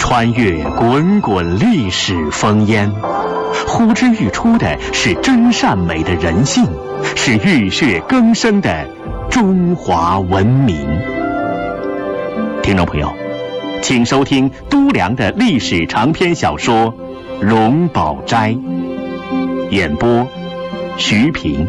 穿越滚滚历史烽烟，呼之欲出的是真善美的人性，是浴血更生的中华文明。听众朋友，请收听都良的历史长篇小说《荣宝斋》，演播徐平。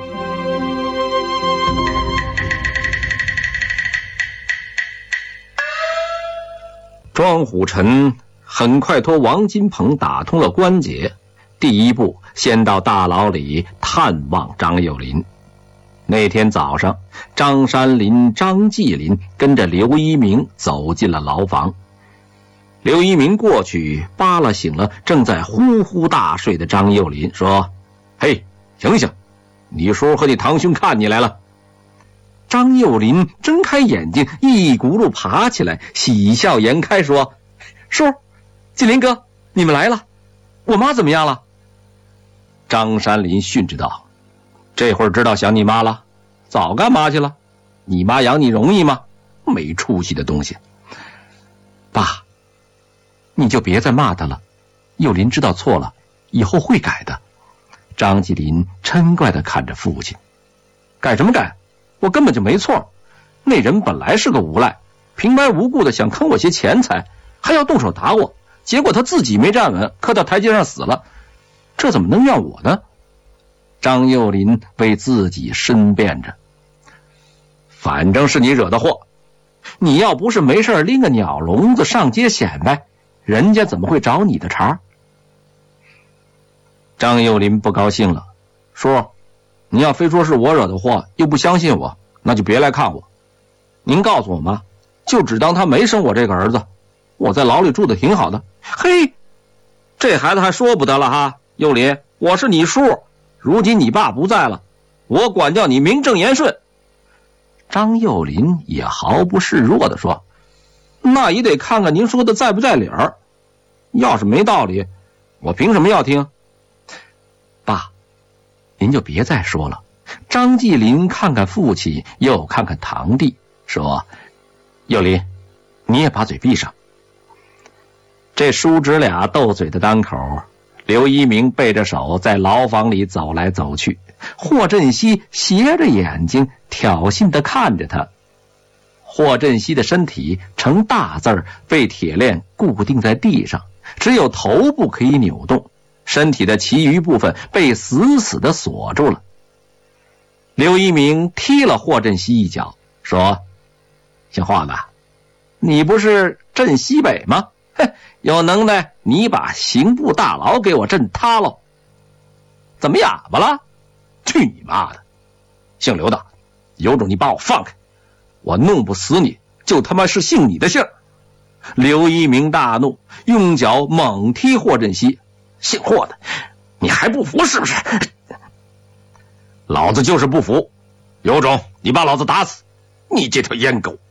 庄虎臣很快托王金鹏打通了关节，第一步先到大牢里探望张幼林。那天早上，张山林、张继林跟着刘一鸣走进了牢房。刘一鸣过去扒拉醒了正在呼呼大睡的张幼林，说：“嘿，醒醒，你叔和你堂兄看你来了。”张幼林睁开眼睛，一骨碌爬起来，喜笑颜开说：“叔，继林哥，你们来了，我妈怎么样了？”张山林训斥道：“这会儿知道想你妈了？早干嘛去了？你妈养你容易吗？没出息的东西！”爸，你就别再骂他了，幼林知道错了，以后会改的。张继林嗔怪地看着父亲：“改什么改？我根本就没错，那人本来是个无赖，平白无故的想坑我些钱财，还要动手打我，结果他自己没站稳，磕到台阶上死了，这怎么能怨我呢？”张幼林为自己申辩着：“反正是你惹的祸，你要不是没事拎个鸟笼子上街显摆，人家怎么会找你的茬？”张幼林不高兴了，说：“你要非说是我惹的祸，又不相信我，那就别来看我。您告诉我妈，就只当她没生我这个儿子，我在牢里住的挺好的。”嘿，这孩子还说不得了哈！幼林，我是你叔，如今你爸不在了，我管教你名正言顺。张幼林也毫不示弱地说：“那也得看看您说的在不在理儿，要是没道理，我凭什么要听？”爸，您就别再说了。张继林看看父亲，又看看堂弟，说：“幼林，你也把嘴闭上。”这叔侄俩斗嘴的当口，刘一鸣背着手在牢房里走来走去，霍振西斜着眼睛挑衅地看着他。霍振西的身体呈大字被铁链固定在地上，只有头部可以扭动，身体的其余部分被死死地锁住了。刘一鸣踢了霍振西一脚，说：“姓霍的，你不是镇西北吗？嘿，有能耐你把刑部大牢给我震塌喽！怎么哑巴了？去你妈的！姓刘的，有种你把我放开，我弄不死你，就他妈是姓你的姓！”刘一鸣大怒，用脚猛踢霍振西：“姓霍的，你还不服是不是？老子就是不服，有种你把老子打死！你这条阉狗！”